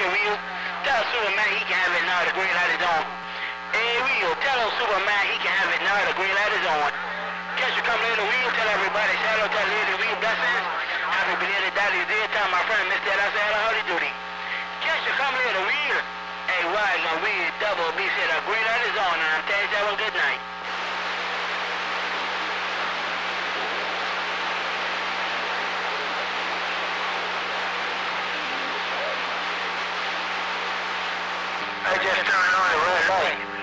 the wheel. Tell Superman he can have it now, the green light is on. Hey, wheel, tell Superman he can have it now, the green light is on. Catch you come in the wheel, tell everybody, say hello, tell Lady Wheel blessings. Happy belated Daddy Day, tell my friend Mr. I say hello, howdy doody. Catch you come in the wheel. Hey, why, my wheel double B said the green light is on, and I'm telling you, have a good night. I just turned on the red light.